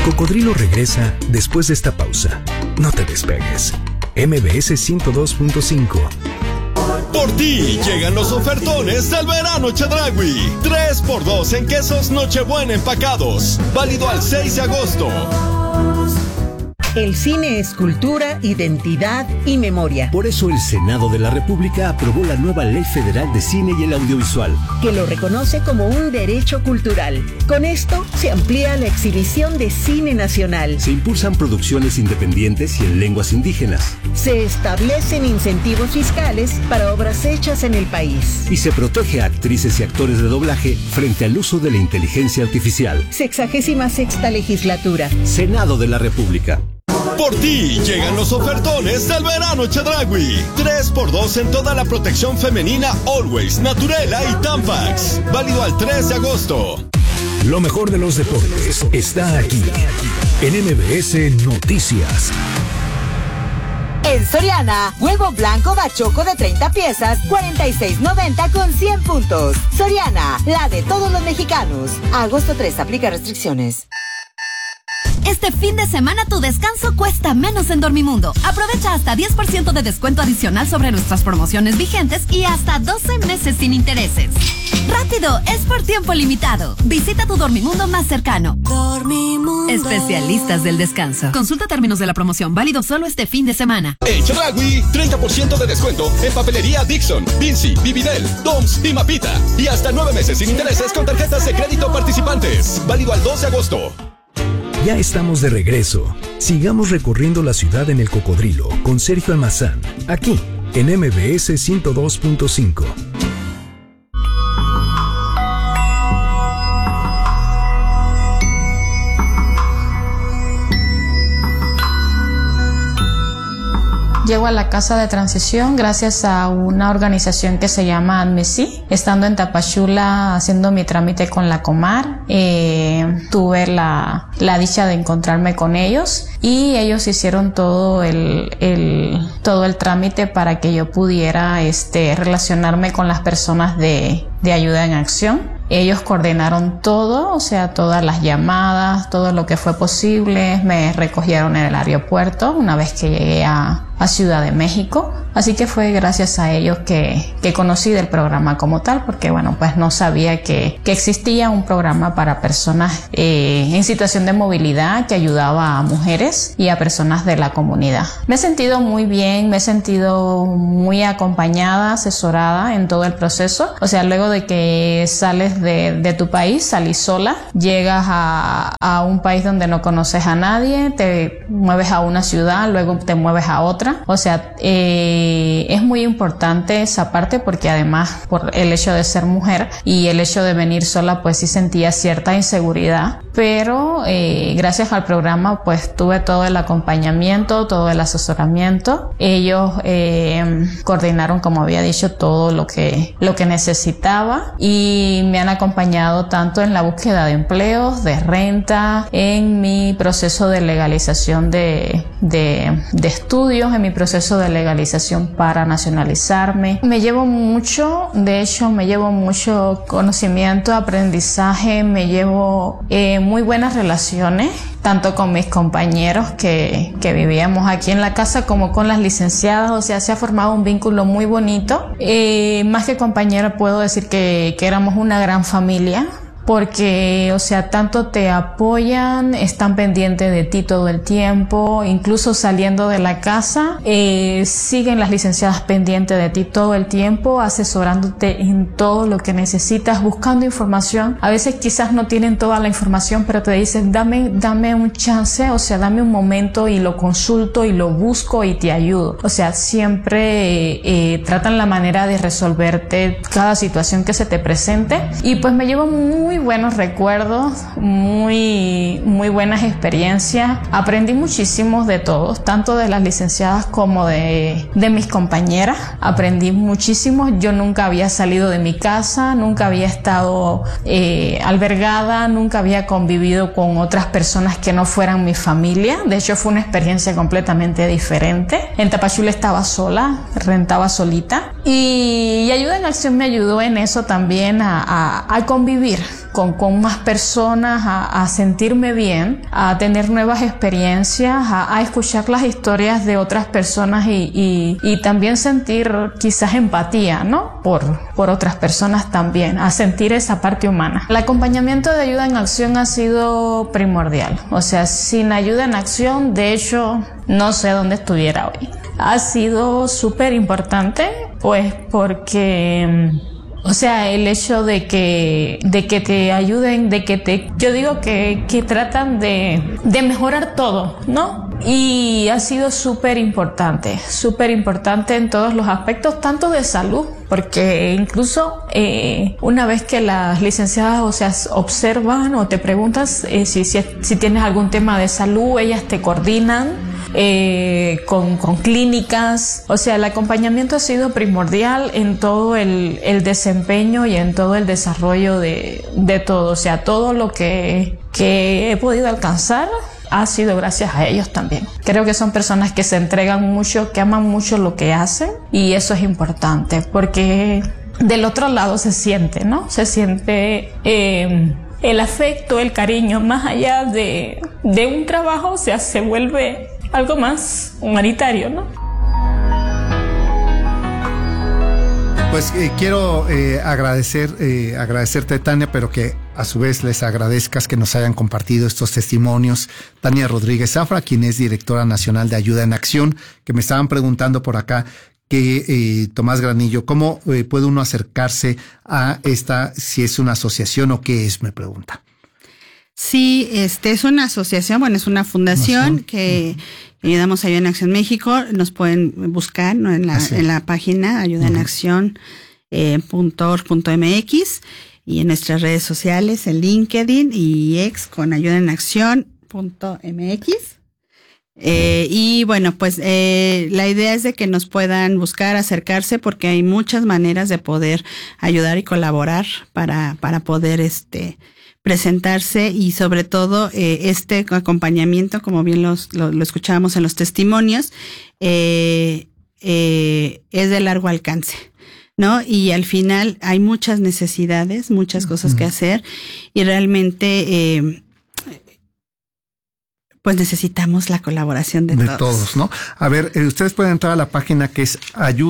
Cocodrilo regresa después de esta pausa. No te despegues. MBS 102.5. Por ti llegan los ofertones del verano Chedraui. 3x2 en quesos Nochebuena empacados. Válido al 6 de agosto. El cine es cultura, identidad y memoria. Por eso el Senado de la República aprobó la nueva Ley Federal de Cine y el Audiovisual, que lo reconoce como un derecho cultural. Con esto se amplía la exhibición de cine nacional. Se impulsan producciones independientes y en lenguas indígenas. Se establecen incentivos fiscales para obras hechas en el país. Y se protege a actrices y actores de doblaje frente al uso de la inteligencia artificial. 66ª legislatura. Senado de la República. Por ti llegan los ofertones del verano Chedraui. 3x2 en toda la protección femenina Always, Naturela y Tampax. Válido al 3 de agosto. Lo mejor de los deportes está aquí en MBS Noticias. En Soriana, huevo blanco bachoco de 30 piezas, $46.90 con 100 puntos. Soriana, la de todos los mexicanos. A agosto 3, aplica restricciones. Este fin de semana tu descanso cuesta menos en Dormimundo. Aprovecha hasta 10% de descuento adicional sobre nuestras promociones vigentes y hasta 12 meses sin intereses. ¡Rápido! Es por tiempo limitado. Visita tu Dormimundo más cercano. Dormimundo. Especialistas del descanso. Consulta términos de la promoción. Válido solo este fin de semana. En Chedraui, 30% de descuento en papelería Dixon, Vinci, Vividel, Doms y Mapita. Y hasta 9 meses sin intereses con tarjetas de crédito participantes. Válido al 2 de agosto. Ya estamos de regreso. Sigamos recorriendo la ciudad en el Cocodrilo con Sergio Almazán, aquí en MBS 102.5. Llego a la casa de transición gracias a una organización que se llama ADMESI. Estando en Tapachula haciendo mi trámite con la Comar, tuve la dicha de encontrarme con ellos y ellos hicieron todo el trámite para que yo pudiera relacionarme con las personas de Ayuda en Acción. Ellos coordinaron todo, o sea, todas las llamadas, todo lo que fue posible. Me recogieron en el aeropuerto una vez que llegué a Ciudad de México. Así que fue gracias a ellos que conocí del programa como tal, porque bueno, pues no sabía que existía un programa para personas en situación de movilidad que ayudaba a mujeres y a personas de la comunidad. Me he sentido muy bien, me he sentido muy acompañada, asesorada en todo el proceso. O sea, luego de que sales de tu país, salís sola, llegas a un país donde no conoces a nadie, te mueves a una ciudad, luego te mueves a otra. O sea, es muy importante esa parte porque además por el hecho de ser mujer y el hecho de venir sola, pues sí sentía cierta inseguridad, pero gracias al programa pues tuve todo el acompañamiento, todo el asesoramiento. Ellos coordinaron, como había dicho, todo lo que necesitaba y me han acompañado tanto en la búsqueda de empleos, de renta, en mi proceso de legalización de estudios, en mi proceso de legalización para nacionalizarme. Me llevo mucho, de hecho me llevo mucho conocimiento, aprendizaje, me llevo muy buenas relaciones, tanto con mis compañeros que vivíamos aquí en la casa como con las licenciadas. O sea, se ha formado un vínculo muy bonito. Más que compañera puedo decir que éramos una gran familia. Porque, o sea, tanto te apoyan, están pendientes de ti todo el tiempo, incluso saliendo de la casa, siguen las licenciadas pendientes de ti todo el tiempo, asesorándote en todo lo que necesitas, buscando información. A veces quizás no tienen toda la información, pero te dicen, dame un chance, o sea, dame un momento y lo consulto y lo busco y te ayudo. O sea, siempre tratan la manera de resolverte cada situación que se te presente. Y pues me llevo muy buenos recuerdos, muy buenas experiencias. Aprendí muchísimo de todos, tanto de las licenciadas como de mis compañeras. Aprendí muchísimo. Yo nunca había salido de mi casa, nunca había estado albergada, nunca había convivido con otras personas que no fueran mi familia. De hecho, fue una experiencia completamente diferente. En Tapachula estaba sola, rentaba solita. Y Ayuda en Acción me ayudó en eso también a convivir con más personas, a sentirme bien, a tener nuevas experiencias, a escuchar las historias de otras personas y también sentir quizás empatía, ¿no? Por otras personas también, a sentir esa parte humana. El acompañamiento de Ayuda en Acción ha sido primordial. O sea, sin Ayuda en Acción, de hecho, no sé dónde estuviera hoy. Ha sido súper importante, pues porque, o sea, el hecho de que te ayuden, yo digo que tratan de mejorar todo, ¿no? Y ha sido súper importante en todos los aspectos, tanto de salud, porque incluso una vez que las licenciadas, o sea, observan o te preguntas si tienes algún tema de salud, ellas te coordinan con clínicas. O sea, el acompañamiento ha sido primordial en todo el desempeño y en todo el desarrollo de todo. O sea, todo lo que he podido alcanzar ha sido gracias a ellos también. Creo que son personas que se entregan mucho, que aman mucho lo que hacen, y eso es importante porque del otro lado se siente, ¿no? Se siente el afecto, el cariño, más allá de un trabajo, o sea, se vuelve algo más humanitario, ¿no? Pues quiero agradecerte, Tania, pero que a su vez les agradezcas que nos hayan compartido estos testimonios. Tania Rodríguez Zafra, quien es directora nacional de Ayuda en Acción, que me estaban preguntando por acá que Tomás Granillo, ¿cómo puede uno acercarse a esta, si es una asociación o qué es? Me pregunta. Sí, es una asociación, bueno, es una fundación que ayudamos a Ayuda en Acción México. Nos pueden buscar, ¿no? en la página ayudaenaccion.org.mx y en nuestras redes sociales, en LinkedIn y X con ayudaenaccion.mx. Y bueno, pues la idea es de que nos puedan buscar, acercarse, porque hay muchas maneras de poder ayudar y colaborar para poder presentarse, y sobre todo este acompañamiento, como bien lo escuchábamos en los testimonios, es de largo alcance, ¿no? Y al final hay muchas necesidades, muchas cosas que hacer, y realmente pues necesitamos la colaboración de todos, ¿no? A ver, ustedes pueden entrar a la página que es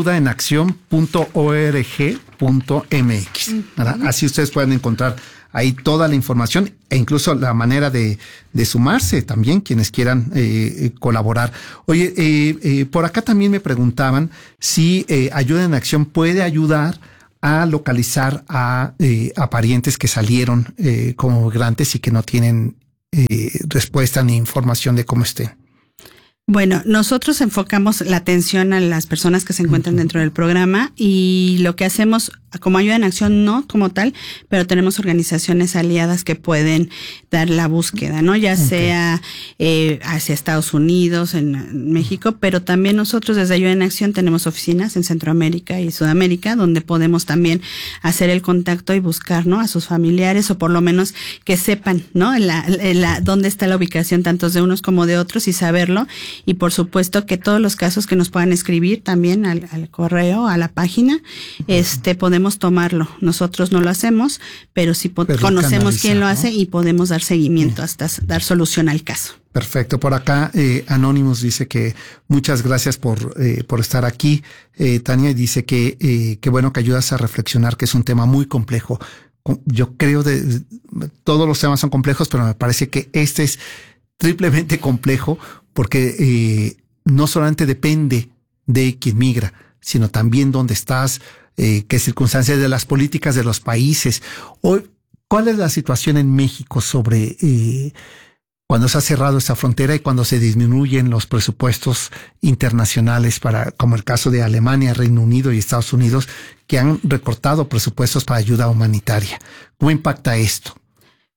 ayudaenaccion.org.mx, ¿verdad? Así ustedes pueden encontrar ahí toda la información e incluso la manera de sumarse también, quienes quieran colaborar. Oye, por acá también me preguntaban si Ayuda en Acción puede ayudar a localizar a parientes que salieron como migrantes y que no tienen respuesta ni información de cómo estén. Bueno, nosotros enfocamos la atención a las personas que se encuentran dentro del programa, y lo que hacemos como Ayuda en Acción, no como tal, pero tenemos organizaciones aliadas que pueden dar la búsqueda, ¿no? Ya sea hacia Estados Unidos, en México, pero también nosotros desde Ayuda en Acción tenemos oficinas en Centroamérica y Sudamérica, donde podemos también hacer el contacto y buscar, ¿no? A sus familiares, o por lo menos que sepan, ¿no? Dónde está la ubicación tanto de unos como de otros, y saberlo. Y por supuesto que todos los casos que nos puedan escribir también al correo, a la página, podemos tomarlo. Nosotros no lo hacemos, pero sí conocemos quién lo hace, y podemos dar seguimiento hasta dar solución al caso. Perfecto. Por acá, Anonymous dice que muchas gracias por estar aquí, Tania, y dice que bueno que ayudas a reflexionar, que es un tema muy complejo. Yo creo todos los temas son complejos, pero me parece que este es triplemente complejo, porque no solamente depende de quien migra, sino también dónde estás, qué circunstancias de las políticas de los países. Hoy, ¿cuál es la situación en México sobre cuando se ha cerrado esta frontera y cuando se disminuyen los presupuestos internacionales como el caso de Alemania, Reino Unido y Estados Unidos, que han recortado presupuestos para ayuda humanitaria? ¿Cómo impacta esto?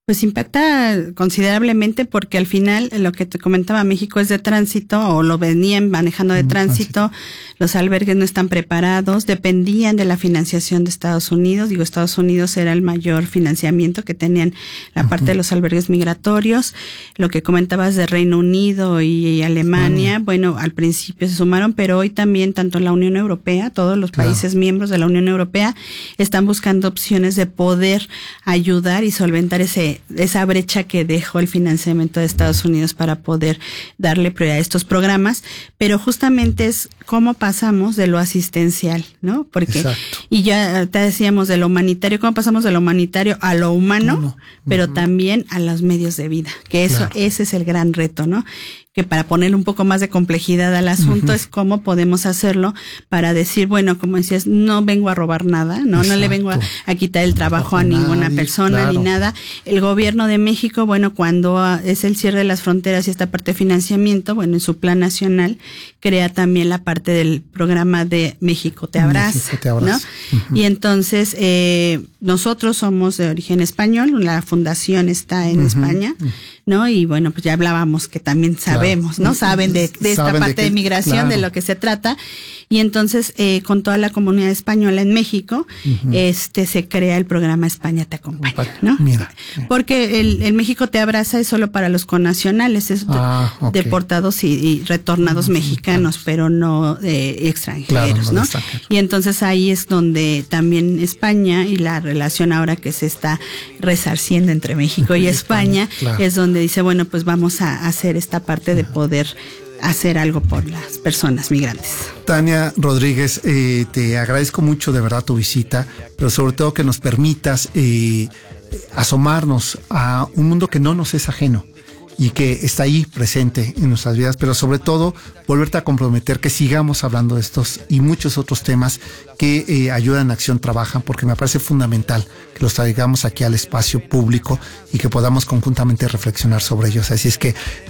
Pues impacta considerablemente porque al final lo que te comentaba, México es de tránsito o lo venían manejando de tránsito, los albergues no están preparados, dependían de la financiación de Estados Unidos, Estados Unidos era el mayor financiamiento que tenían la parte de los albergues migratorios, lo que comentabas de Reino Unido y Alemania, bueno, al principio se sumaron, pero hoy también tanto la Unión Europea, todos los países miembros de la Unión Europea están buscando opciones de poder ayudar y solventar esa brecha que dejó el financiamiento de Estados Unidos para poder darle prioridad a estos programas, pero justamente es cómo pasamos de lo asistencial, ¿no? Porque, y ya te decíamos de lo humanitario, cómo pasamos de lo humanitario a lo humano, pero también a los medios de vida, que ese es el gran reto, ¿no? Que para ponerle un poco más de complejidad al asunto es cómo podemos hacerlo para decir, bueno, como decías, no vengo a robar nada, no le vengo a quitar el trabajo a ninguna persona ni nada. El gobierno de México, bueno, cuando es el cierre de las fronteras y esta parte de financiamiento, bueno, en su plan nacional crea también la parte del programa de México Te Abraza, ¿no? Y entonces nosotros somos de origen español, la fundación está en España, ¿no? Y bueno, pues ya hablábamos que también sabemos, ¿no? Saben de esta parte de migración, de lo que se trata. Y entonces, con toda la comunidad española en México, se crea el programa España Te Acompaña, ¿no? Porque el México Te Abraza es solo para los connacionales, es deportados y retornados mexicanos, pero no extranjeros, ¿no? Y entonces ahí es donde también España y la relación ahora que se está resarciendo entre México y España, es donde dice, bueno, pues vamos a hacer esta parte de poder hacer algo por las personas migrantes. Tania Rodríguez, te agradezco mucho de verdad tu visita, pero sobre todo que nos permitas asomarnos a un mundo que no nos es ajeno y que está ahí presente en nuestras vidas, pero sobre todo volverte a comprometer que sigamos hablando de estos y muchos otros temas que Ayuda en Acción trabajan, porque me parece fundamental que los traigamos aquí al espacio público y que podamos conjuntamente reflexionar sobre ellos. Así es que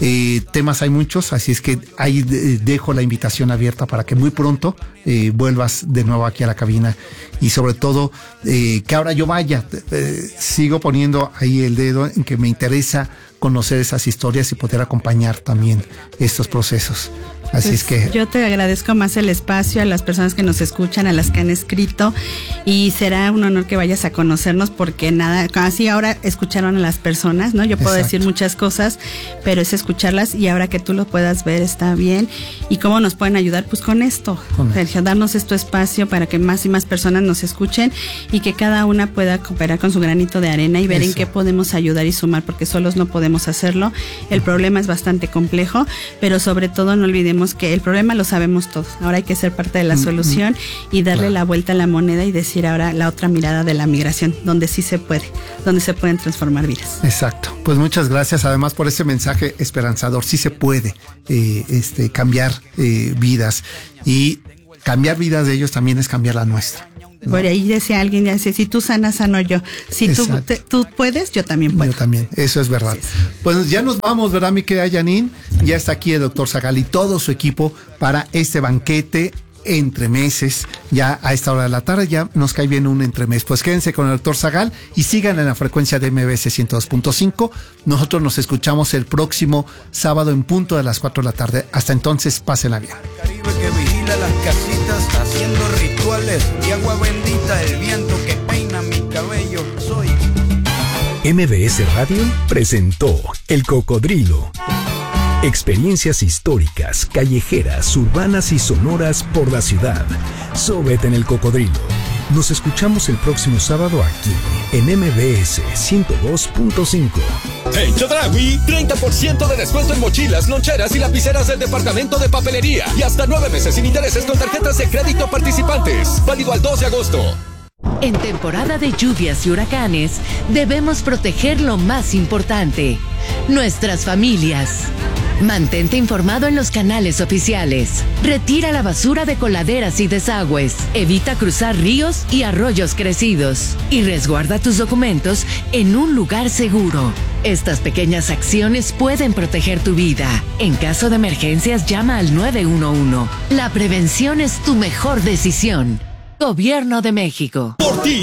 temas hay muchos, así es que ahí dejo la invitación abierta para que muy pronto vuelvas de nuevo aquí a la cabina y sobre todo que ahora yo vaya, sigo poniendo ahí el dedo en que me interesa conocer esas historias y poder acompañar también estos procesos. Así pues es que yo te agradezco más el espacio, a las personas que nos escuchan, a las que han escrito, y será un honor que vayas a conocernos, porque nada, casi ahora escucharon a las personas, ¿no? Yo puedo decir muchas cosas, pero es escucharlas, y ahora que tú lo puedas ver está bien. ¿Y cómo nos pueden ayudar? Pues con esto, Sergio, darnos este espacio para que más y más personas nos escuchen y que cada una pueda cooperar con su granito de arena y ver en qué podemos ayudar y sumar, porque solos no podemos hacerlo. El problema es bastante complejo, pero sobre todo no olvidemos que el problema lo sabemos todos. Ahora hay que ser parte de la solución y darle la vuelta a la moneda y decir ahora la otra mirada de la migración, donde sí se puede, donde se pueden transformar vidas. Exacto. Pues muchas gracias además por ese mensaje esperanzador. Sí se puede cambiar vidas, y cambiar vidas de ellos también es cambiar la nuestra. ¿No? Por ahí decía alguien, ya si tú sanas, sano yo. Si tú puedes, yo también puedo. Yo también, eso es verdad. Sí. Pues ya nos vamos, ¿verdad, mi querida Janine? Ya está aquí el doctor Zagal y todo su equipo para este banquete entre meses. Ya a esta hora de la tarde ya nos cae bien un entremés. Pues quédense con el doctor Zagal y sigan en la frecuencia de MBS 102.5. Nosotros nos escuchamos el próximo sábado en punto de las 4 de la tarde. Hasta entonces, pásenla bien. Caribe que vigila las casitas haciendo rituales y agua bendita, el viento que peina mi cabello. Soy MBS Radio presentó El Cocodrilo. Experiencias históricas, callejeras, urbanas y sonoras por la ciudad. Sóbete en El Cocodrilo. Nos escuchamos el próximo sábado aquí en MBS 102.5. En Chedraui, 30% de descuento en mochilas, loncheras y lapiceras del departamento de papelería. Y hasta 9 meses sin intereses con tarjetas de crédito participantes. Válido al 2 de agosto. En temporada de lluvias y huracanes, debemos proteger lo más importante: nuestras familias. Mantente informado en los canales oficiales. Retira la basura de coladeras y desagües. Evita cruzar ríos y arroyos crecidos. Y resguarda tus documentos en un lugar seguro. Estas pequeñas acciones pueden proteger tu vida. En caso de emergencias, llama al 911. La prevención es tu mejor decisión. Gobierno de México. Por ti